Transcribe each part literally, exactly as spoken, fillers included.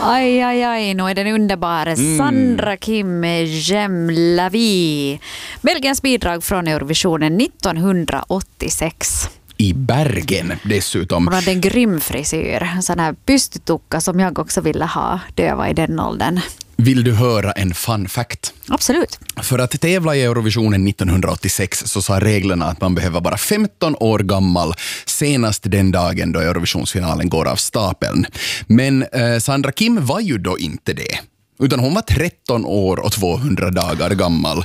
Aj, aj, aj, nu är den underbara mm. Sandra Kim J'aime la vie. Belgiens bidrag från Eurovisionen nittonhundraåttiosex. I Bergen dessutom. Hon hade en grym frisyr, en sån här pystytukka som jag också ville ha då jag var i den åldern. Vill du höra en fun fact? Absolut. För att tävla i Eurovisionen nittonhundraåttiosex så sa reglerna att man behöver vara femton år gammal senast den dagen då Eurovisionsfinalen går av stapeln. Men eh, Sandra Kim var ju då inte det. Utan hon var tretton år och tvåhundra dagar gammal.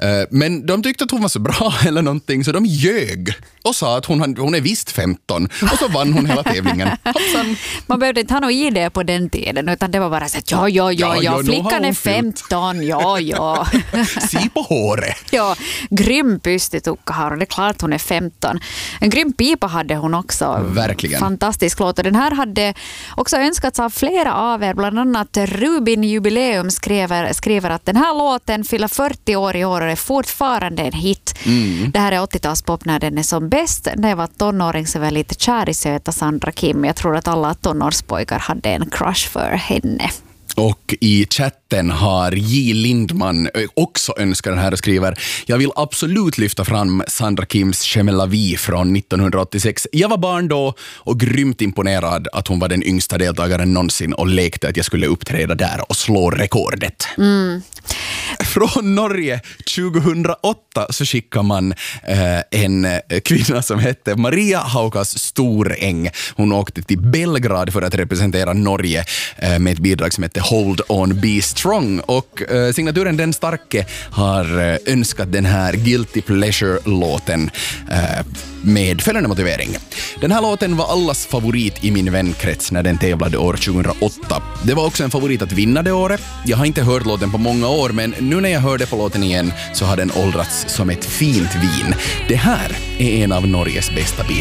Men de tyckte att hon var så bra eller någonting så de ljög och sa att hon, hon är visst femton. Och så vann hon hela tävlingen. Hoppsan. Man behövde inte ha någon idé på den tiden utan det var bara så att ja, ja, ja, ja, ja flickan är femton, ja, ja. Si på håret. Ja, grym pystytukka har hon, det är klart hon är femton. En grym pipa hade hon också. Verkligen. Fantastisk låt och den här hade också önskats av flera av er, bland annat Rubin Jubileum skriver, skriver att den här låten fyller fyrtio år i år och är fortfarande en hit. Mm. Det här är åttiotalspop när den är som bäst. När jag var tonåring så var jag lite kär i söta Sandra Kim. Jag tror att alla tonårspojkar hade en crush för henne. Och i chatten har J. Lindman också önskat den här och skriver: jag vill absolut lyfta fram Sandra Kims J'aime la vie från nittonhundraåttiosex. Jag var barn då och grymt imponerad att hon var den yngsta deltagaren någonsin och lekte att jag skulle uppträda där och slå rekordet. Mm. Från Norge tjugohundraåtta så skickar man eh, en kvinna som hette Maria Haukas Storäng. Hon åkte till Belgrad för att representera Norge eh, med ett bidrag som hette Hold on be strong. Och eh, signaturen Den Starke har eh, önskat den här Guilty Pleasure-låten eh, med följande motivering. Den här låten var allas favorit i min vänkrets när den tävlade år tjugohundraåtta. Det var också en favorit att vinna det året. Jag har inte hört låten på många år, men nu när jag hörde på låten igen så har den åldrats som ett fint vin. Det här är en av Norges bästa bidrag.